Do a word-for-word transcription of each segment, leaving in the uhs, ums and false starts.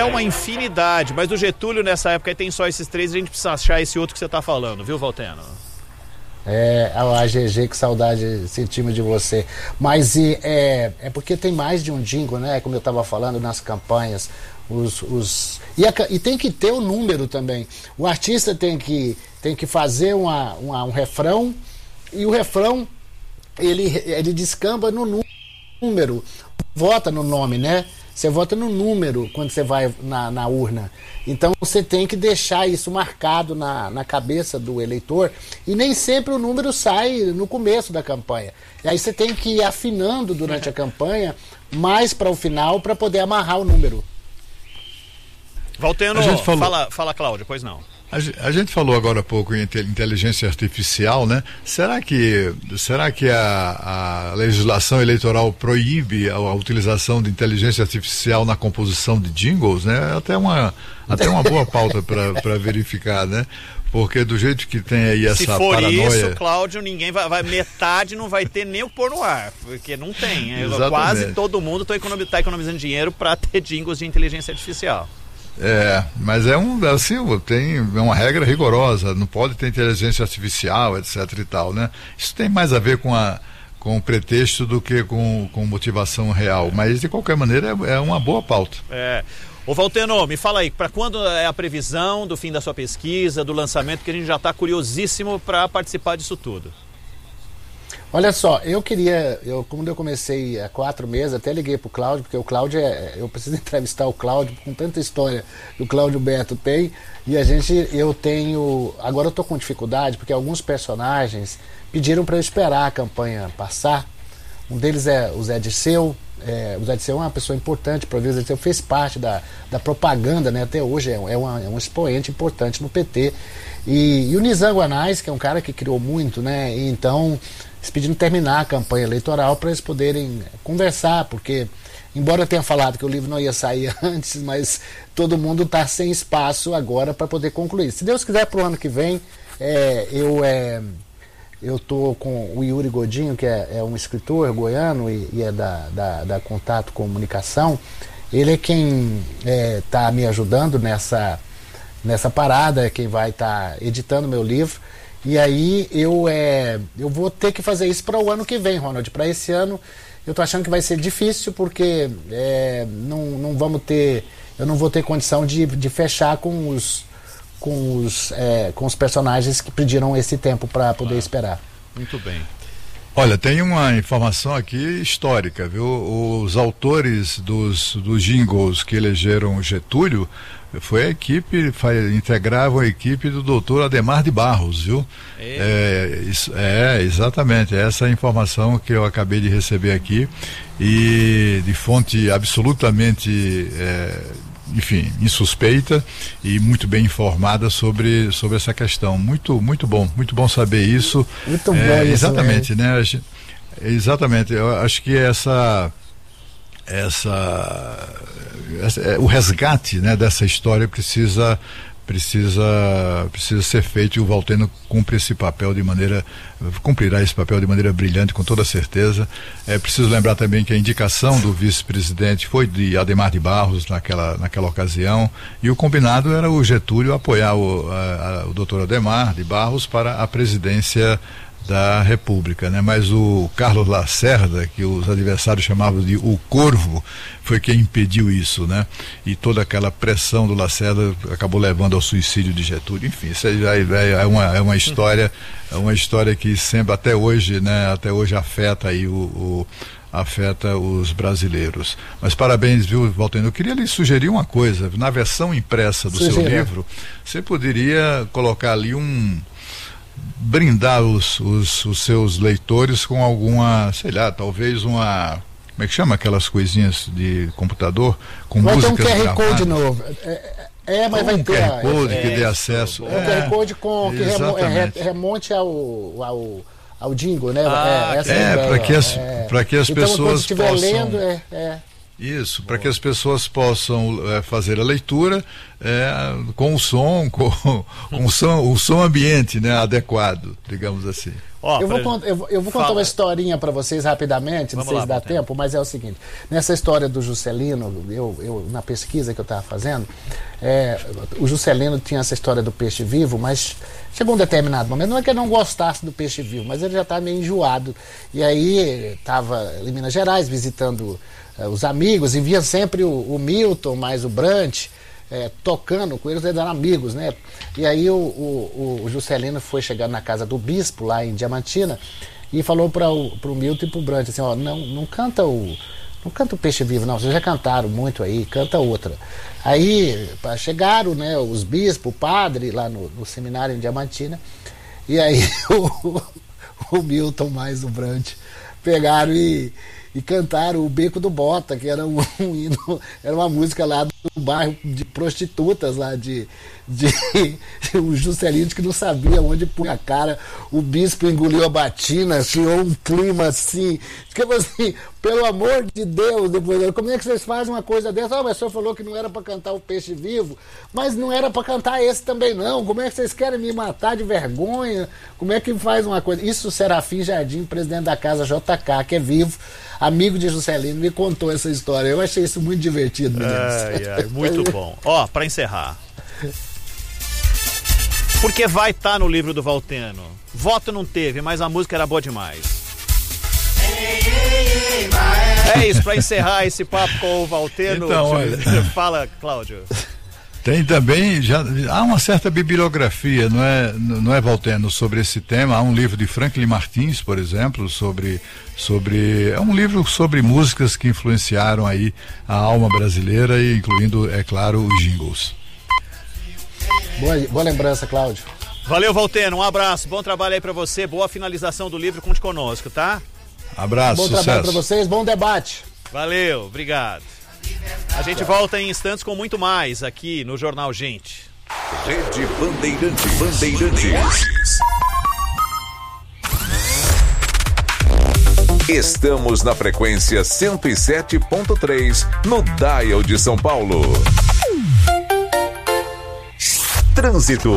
é uma infinidade, mas do Getúlio nessa época tem só esses três, a gente precisa achar esse outro que você está falando, viu, Valteno? É, a G G, que saudade sentimos de você. Mas e, é, é porque tem mais de um jingle, né? Como eu estava falando nas campanhas. Os, os, e, a, e tem que ter o número também. O artista tem que, tem que fazer uma, uma, um refrão, e o refrão ele, ele descamba no número. Vota no nome, né? Você vota no número quando você vai na, na urna. Então você tem que deixar isso marcado na, na cabeça do eleitor, e nem sempre o número sai no começo da campanha. E aí você tem que ir afinando durante a campanha, mais para o final, para poder amarrar o número. Valteno, falou... fala, fala Cláudio, pois não. A gente falou agora há pouco em inteligência artificial, né? Será que, será que a, a legislação eleitoral proíbe a, a utilização de inteligência artificial na composição de jingles, né? Até uma, até uma boa pauta para verificar, né? Porque do jeito que tem aí essa Se for paranoia... isso, Cláudio, ninguém vai, vai, metade não vai ter nem o pôr no ar, porque não tem. Quase todo mundo está economizando, tá economizando dinheiro para ter jingles de inteligência artificial. É, mas é um, assim, tem uma regra rigorosa, não pode ter inteligência artificial, etc e tal, né? Isso tem mais a ver com a com pretexto do que com, com motivação real, mas de qualquer maneira é, é uma boa pauta. É. Ô Valteno, me fala aí, para quando é a previsão do fim da sua pesquisa, do lançamento, que a gente já está curiosíssimo para participar disso tudo? Olha só, eu queria, eu, quando eu comecei há quatro meses, até liguei pro Cláudio, porque o Cláudio é, eu preciso entrevistar o Cláudio com tanta história que o Cláudio Beto tem, e a gente, eu tenho, agora eu tô com dificuldade, porque alguns personagens pediram para eu esperar a campanha passar. Um deles é o Zé Dirceu, é, o Zé Dirceu é uma pessoa importante, para o Zé Dirceu fez parte da, da propaganda, né, até hoje é, é, uma, é um expoente importante no P T, e, e o Nizam Guanais, que é um cara que criou muito, né, e então... eles pedindo terminar a campanha eleitoral para eles poderem conversar, porque, embora eu tenha falado que o livro não ia sair antes, mas todo mundo está sem espaço agora para poder concluir. Se Deus quiser, para o ano que vem, é, eu é, eu estou com o Yuri Godinho, que é, é um escritor goiano e, e é da, da, da Contato Comunicação. Ele é quem está é, me ajudando nessa, nessa parada, é quem vai estar tá editando meu livro. E aí eu, é, eu vou ter que fazer isso para o ano que vem, Ronald. Para esse ano eu estou achando que vai ser difícil, porque é, não, não vamos ter, eu não vou ter condição de, de fechar com os, com, os, é, com os personagens que pediram esse tempo para poder ah, esperar. Muito bem. Olha, tem uma informação aqui histórica, viu? Os autores dos, dos jingles que elegeram Getúlio foi a equipe, integravam a equipe do doutor Adhemar de Barros, viu? É. É, isso, é, exatamente, essa é a informação que eu acabei de receber aqui, e de fonte absolutamente, é, enfim, insuspeita e muito bem informada sobre, sobre essa questão. Muito, muito bom, muito bom saber isso. Muito é, bom isso, exatamente, né? né? Exatamente, eu acho que essa... Essa, essa, o resgate, né, dessa história precisa, precisa, precisa ser feito, e o Valteno cumpre esse papel de maneira, cumprirá esse papel de maneira brilhante, com toda certeza. É preciso lembrar também que a indicação do vice-presidente foi de Adhemar de Barros naquela, naquela ocasião, e o combinado era o Getúlio apoiar o, a, a, o doutor Adhemar de Barros para a presidência da República, né? Mas o Carlos Lacerda, que os adversários chamavam de o Corvo, foi quem impediu isso, né? E toda aquela pressão do Lacerda acabou levando ao suicídio de Getúlio. Enfim, isso já é uma, é uma história, é uma história que sempre, até hoje, né? Até hoje afeta aí o, o afeta os brasileiros. Mas parabéns, viu, Valteno? Eu queria lhe sugerir uma coisa. Na versão impressa do Sugerir. seu livro, você poderia colocar ali um brindar os, os, os seus leitores com alguma, sei lá, talvez uma, como é que chama aquelas coisinhas de computador com vai músicas ter um Q R gravadas. Code novo. É, é mas um vai ter Q R Code é, que é, dê acesso. É, um Q R Code com, que remo, é, remonte ao, ao, ao jingle, né? Ah, é, essa é, é para que as, é. para que as então, pessoas estiver possam lendo, é, é. Isso, para que as pessoas possam é, fazer a leitura é, com o som, com, com o som, o som ambiente, né, adequado, digamos assim. Ó, eu, vou pra... cont- eu, vou, eu vou contar Fala. uma historinha para vocês rapidamente, não Vamos sei lá, se dá Valter. tempo, mas é o seguinte. Nessa história do Juscelino, eu, eu, na pesquisa que eu estava fazendo, é, o Juscelino tinha essa história do peixe vivo, mas chegou um determinado momento, não é que ele não gostasse do peixe vivo, mas ele já estava meio enjoado. E aí estava em Minas Gerais visitando uh, os amigos, e via sempre o, o Milton, mais o Brant, É, tocando com eles, eles eram amigos, né? E aí o, o, o Juscelino foi chegando na casa do bispo, lá em Diamantina, e falou para o pro Milton e pro Brant assim, ó, não, não canta o não canta o Peixe Vivo, não, vocês já cantaram muito aí, canta outra. Aí chegaram, né, os bispos, o padre, lá no, no seminário em Diamantina, e aí o, o Milton mais o Brant pegaram e e cantaram o Beco do Bota, que era um, um hino, era uma música lá do bairro de prostitutas lá de, de o Juscelino que não sabia onde punha a cara, o bispo engoliu a batina, criou um clima assim, tipo assim, pelo amor de Deus, depois, como é que vocês fazem uma coisa dessa? Ah, mas o senhor falou que não era para cantar o Peixe Vivo, mas não era para cantar esse também não, como é que vocês querem me matar de vergonha? Como é que faz uma coisa? Isso o Serafim Jardim, presidente da casa J K, que é vivo, amigo de Juscelino, me contou essa história. Eu achei isso muito divertido, meninos. Ai, ai, muito bom. Ó, pra encerrar. Porque vai estar tá no livro do Valteno. Voto não teve, mas a música era boa demais. É isso, pra encerrar esse papo com o Valteno. Então, olha... Fala, Cláudio. Tem também, já há uma certa bibliografia, não é, não é, Valteno, sobre esse tema. Há um livro de Franklin Martins, por exemplo, sobre, sobre, é um livro sobre músicas que influenciaram aí a alma brasileira, e incluindo, é claro, os jingles. Boa, boa lembrança, Cláudio. Valeu, Valteno, um abraço, bom trabalho aí pra você, boa finalização do livro, conte conosco, tá? Abraço, bom sucesso. trabalho pra vocês, bom debate. Valeu, obrigado. A gente volta em instantes com muito mais aqui no Jornal Gente. Rede Bandeirantes. Bandeirantes. Estamos na frequência cento e sete ponto três no Dial de São Paulo. Trânsito.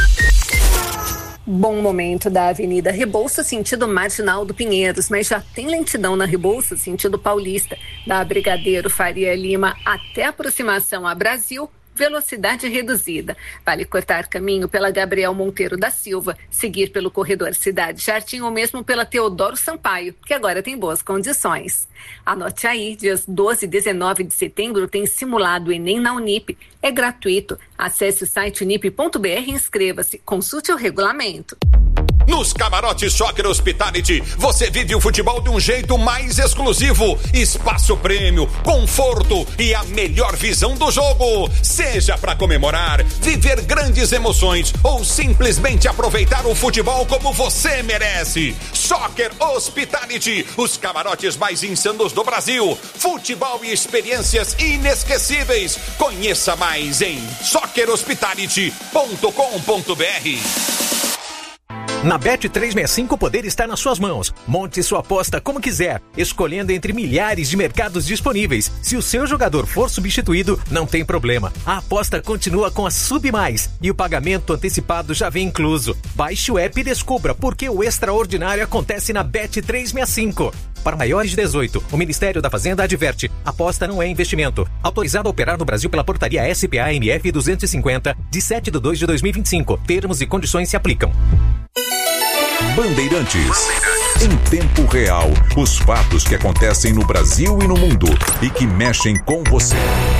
Bom momento da Avenida Rebouças, sentido Marginal do Pinheiros, mas já tem lentidão na Rebouças, sentido Paulista, da Brigadeiro Faria Lima até a aproximação a Brasil, velocidade reduzida. Vale cortar caminho pela Gabriel Monteiro da Silva, seguir pelo corredor Cidade Jardim ou mesmo pela Teodoro Sampaio, que agora tem boas condições. Anote aí, dias doze e dezenove de setembro tem simulado Enem na Unip. É gratuito. Acesse o site unip ponto b r e inscreva-se. Consulte o regulamento. Nos camarotes Soccer Hospitality, você vive o futebol de um jeito mais exclusivo. Espaço prêmio, conforto e a melhor visão do jogo. Seja para comemorar, viver grandes emoções ou simplesmente aproveitar o futebol como você merece. Soccer Hospitality, os camarotes mais insanos do Brasil. Futebol e experiências inesquecíveis. Conheça mais em soccer hospitality ponto com ponto b r. Na Bet trezentos e sessenta e cinco o poder está nas suas mãos. Monte sua aposta como quiser, escolhendo entre milhares de mercados disponíveis. Se o seu jogador for substituído, não tem problema. A aposta continua com a Sub Mais e o pagamento antecipado já vem incluso. Baixe o app e descubra por que o extraordinário acontece na Bet trezentos e sessenta e cinco. Para maiores de dezoito, o Ministério da Fazenda adverte: aposta não é investimento. Autorizado a operar no Brasil pela portaria S P A M F duzentos e cinquenta, de sete de dois de dois mil e vinte e cinco. Termos e condições se aplicam. Bandeirantes. Em tempo real, os fatos que acontecem no Brasil e no mundo e que mexem com você.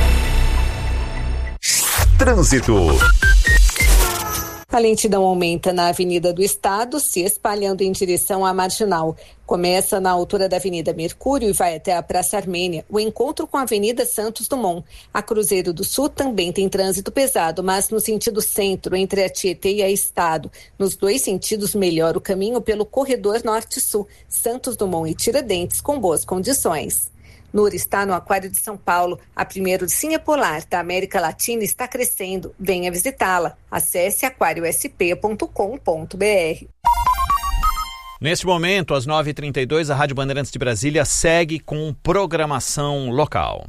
Trânsito. A lentidão aumenta na Avenida do Estado, se espalhando em direção à Marginal. Começa na altura da Avenida Mercúrio e vai até a Praça Armênia, o encontro com a Avenida Santos Dumont. A Cruzeiro do Sul também tem trânsito pesado, mas no sentido centro, entre a Tietê e a Estado. Nos dois sentidos, melhora o caminho pelo corredor Norte-Sul, Santos Dumont e Tiradentes, com boas condições. Nur está no Aquário de São Paulo. A primeira ursinha polar da América Latina está crescendo. Venha visitá-la. Acesse aquário s p ponto com ponto b r. Neste momento, às nove e trinta e dois, a Rádio Bandeirantes de Brasília segue com programação local.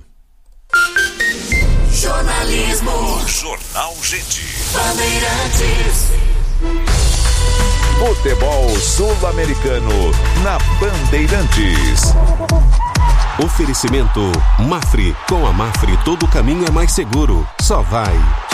Jornalismo. Jornal Gente. Bandeirantes. Futebol Sul-Americano na Bandeirantes. Oferecimento Mafre. Com a Mafre todo caminho é mais seguro. Só vai.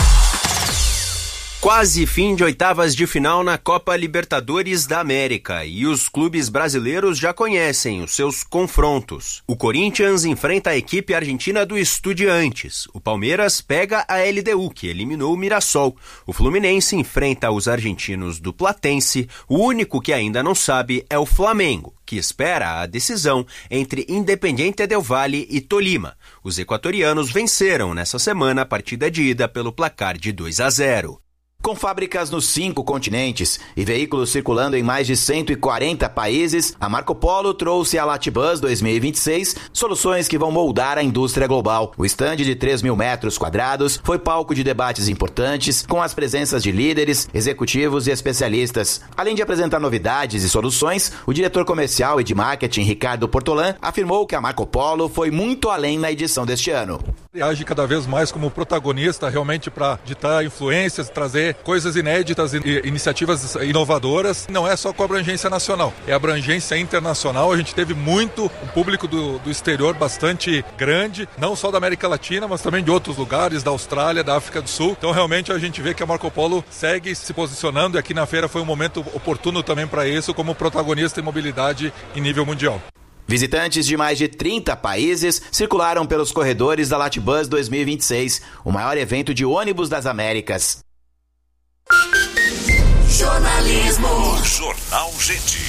Quase fim de oitavas de final na Copa Libertadores da América e os clubes brasileiros já conhecem os seus confrontos. O Corinthians enfrenta a equipe argentina do Estudiantes. O Palmeiras pega a L D U, que eliminou o Mirassol. O Fluminense enfrenta os argentinos do Platense. O único que ainda não sabe é o Flamengo, que espera a decisão entre Independiente del Valle e Tolima. Os equatorianos venceram nessa semana a partida de ida pelo placar de dois a zero. Com fábricas nos cinco continentes e veículos circulando em mais de cento e quarenta países, a Marco Polo trouxe a Latibus dois mil e vinte e seis soluções que vão moldar a indústria global. O estande de três mil metros quadrados foi palco de debates importantes com as presenças de líderes, executivos e especialistas. Além de apresentar novidades e soluções, o diretor comercial e de marketing Ricardo Portolan afirmou que a Marco Polo foi muito além na edição deste ano. Age cada vez mais como protagonista realmente para ditar influências, trazer coisas inéditas e iniciativas inovadoras. Não é só com a abrangência nacional, é a abrangência internacional. A gente teve muito um público do, do exterior bastante grande, não só da América Latina, mas também de outros lugares, da Austrália, da África do Sul. Então realmente a gente vê que a Marco Polo segue se posicionando e aqui na feira foi um momento oportuno também para isso, como protagonista em mobilidade em nível mundial. Visitantes de mais de trinta países circularam pelos corredores da Latibus dois mil e vinte e seis, o maior evento de ônibus das Américas. Jornalismo. Jornal Gente.